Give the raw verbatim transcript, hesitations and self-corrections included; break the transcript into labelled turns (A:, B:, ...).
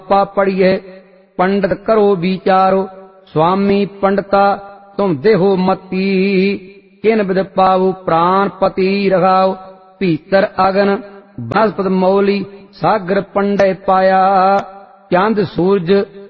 A: आपा पढ़िए पंडित करो विचारो, स्वामी पंडिता तुम देहो मती, किन विद पावो प्राणपति रघाओ, भीतर अगन बनस्पत मौली सागर पंडे पाया, चंद सूरज